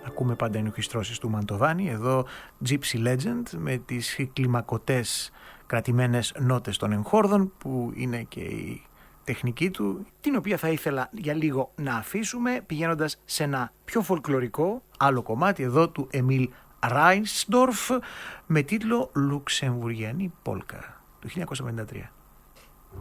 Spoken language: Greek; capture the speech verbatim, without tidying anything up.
Ακούμε πάντα ενορχιστρώσεις του Μαντοβάνι, εδώ Gypsy Legend με τις κλιμακωτές κρατημένες νότες των εγχόρδων που είναι και η τεχνική του, την οποία θα ήθελα για λίγο να αφήσουμε πηγαίνοντας σε ένα πιο φολκλωρικό άλλο κομμάτι εδώ του Εμίλ Ράινσντορφ με τίτλο Λουξεμβουργιανή Πόλκα του χίλια εννιακόσια πενήντα τρία.